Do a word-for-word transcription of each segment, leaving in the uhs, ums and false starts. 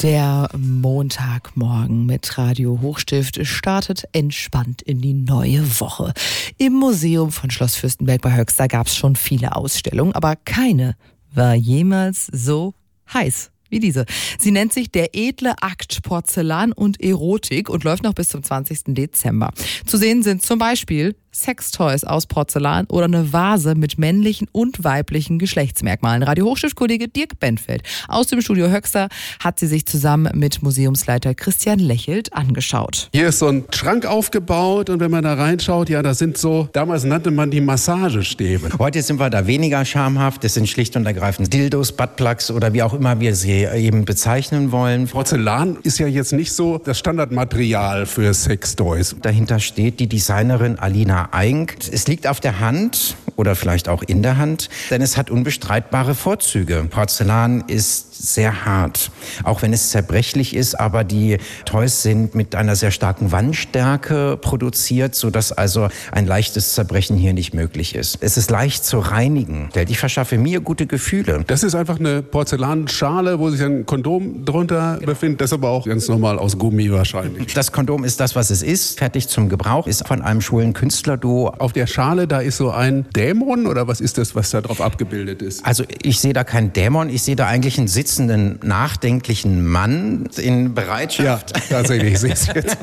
Der Montagmorgen mit Radio Hochstift startet entspannt in die neue Woche. Im Museum von Schloss Fürstenberg bei Höxter gab es schon viele Ausstellungen, aber keine war jemals so heiß wie diese. Sie nennt sich Der edle Akt Porzellan und Erotik und läuft noch bis zum zwanzigsten Dezember. Zu sehen sind zum Beispiel Sextoys aus Porzellan oder eine Vase mit männlichen und weiblichen Geschlechtsmerkmalen. Radio Hochstift-Kollege Dirk Benfeld aus dem Studio Höxter hat sie sich zusammen mit Museumsleiter Christian Lechelt angeschaut. Hier ist so ein Schrank aufgebaut und wenn man da reinschaut, ja, das sind so, damals nannte man die Massagestäbe. Heute sind wir da weniger schamhaft, das sind schlicht und ergreifend Dildos, Buttplugs oder wie auch immer wir sie eben bezeichnen wollen. Porzellan ist ja jetzt nicht so das Standardmaterial für Sextoys. Dahinter steht die Designerin Alina Eick. Es liegt auf der Hand oder vielleicht auch in der Hand, denn es hat unbestreitbare Vorzüge. Porzellan ist sehr hart, auch wenn es zerbrechlich ist, aber die Toys sind mit einer sehr starken Wandstärke produziert, sodass also ein leichtes Zerbrechen hier nicht möglich ist. Es ist leicht zu reinigen. Ich verschaffe mir gute Gefühle. Das ist einfach eine Porzellanschale, wo sich ein Kondom drunter befindet. Das ist aber auch ganz normal aus Gummi wahrscheinlich. Das Kondom ist das, was es ist, fertig zum Gebrauch, ist von einem schwulen Künstlerduo. Auf der Schale, da ist so ein Dämon oder was ist das, was da drauf abgebildet ist? Also ich sehe da keinen Dämon, ich sehe da eigentlich einen sitzenden, nachdenklichen Mann in Bereitschaft. Ja, tatsächlich, ich sehe es jetzt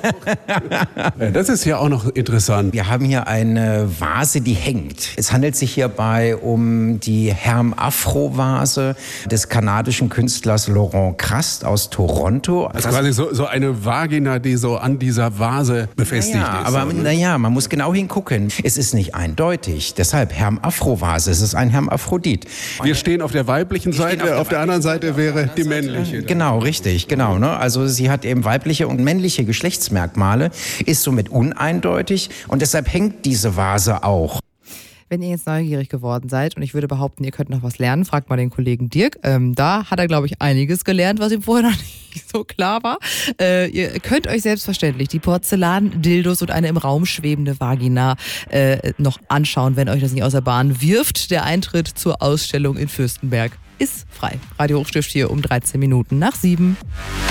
auch. Das ist ja auch noch interessant. Wir haben hier eine Vase, die hängt. Es handelt sich hierbei um die Herm-Afro-Vase des kanadischen Künstlers Laurent Krast aus Toronto. Also quasi so, so eine Vagina, die so an dieser Vase befestigt naja, ist. Aber naja, man muss genau hingucken. Es ist nicht eindeutig. Deshalb Herm-Afro-Vase, es ist ein Hermaphrodit. Wir stehen auf der weiblichen Seite, auf der, auf der anderen Seite wäre die männliche. Genau, richtig, genau. Ne? Also sie hat eben weibliche und männliche Geschlechtsmerkmale, ist somit uneindeutig und deshalb hängt diese Vase auch. Wenn ihr jetzt neugierig geworden seid und ich würde behaupten, ihr könnt noch was lernen, fragt mal den Kollegen Dirk. Ähm, da hat er, glaube ich, einiges gelernt, was ihm vorher noch nicht so klar war. Äh, ihr könnt euch selbstverständlich die Porzellan-Dildos und eine im Raum schwebende Vagina äh, noch anschauen, wenn euch das nicht aus der Bahn wirft. Der Eintritt zur Ausstellung in Fürstenberg ist frei. Radio Hochstift hier um dreizehn Minuten nach sieben.